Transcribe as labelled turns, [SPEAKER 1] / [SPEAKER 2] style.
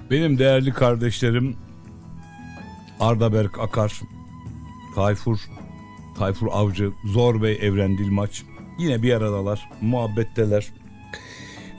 [SPEAKER 1] Benim değerli kardeşlerim Arda Berk Akar, Tayfur Avcı, Zor Bey Evren Dilmaç yine bir aradalar, muhabbetteler.